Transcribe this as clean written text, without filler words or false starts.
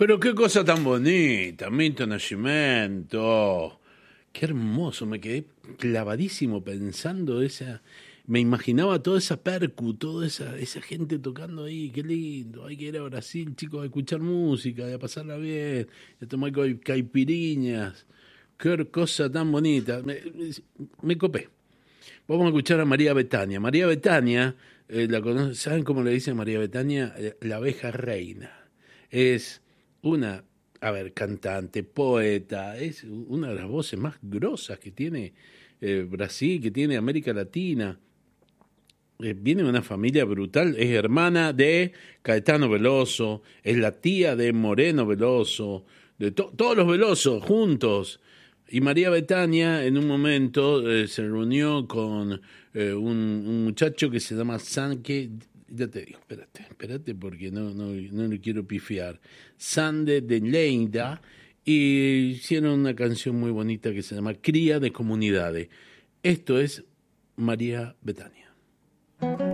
Pero qué cosa tan bonita, Milton Nascimento. Qué hermoso, me quedé clavadísimo pensando esa. Me imaginaba toda esa percu, toda esa gente tocando ahí, qué lindo. Hay que ir a Brasil, chicos, a escuchar música, a pasarla bien, a tomar caipiriñas. Qué cosa tan bonita. Me copé. Vamos a escuchar a María Bethania. María Bethania, ¿saben cómo le dicen a María Bethania? La abeja reina. Es una, a ver, cantante, poeta, es una de las voces más grosas que tiene Brasil, que tiene América Latina. Viene de una familia brutal, es hermana de Caetano Veloso, es la tía de Moreno Veloso, de todos los Velosos juntos. Y María Bethania en un momento se reunió con un muchacho que se llama Sanque, ya te digo, espérate porque no le quiero pifiar, Sande de Lleida, y hicieron una canción muy bonita que se llama Cría de Comunidades. Esto es María Bethania.